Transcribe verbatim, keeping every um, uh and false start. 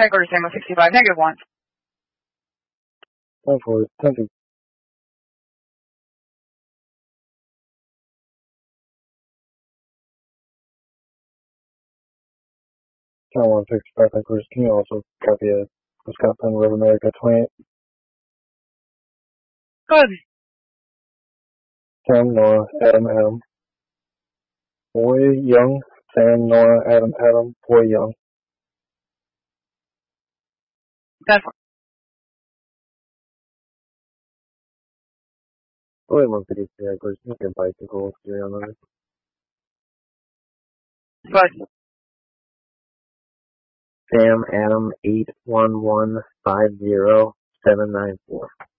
Headquarters Tango sixty-five, negative one. ten four, ten two. ten one sixty-five, headquarters. Can you also copy a Wisconsin Road America twenty-eight? Good. Sam, Nora, Adam, Adam. Boy, Young. Sam, Nora, Adam, Adam. Boy, Young. That's Go ahead, one fifty-three, headquarters. You can bicycle three on that. good. Sam, Adam, eight one one five zero seven nine four.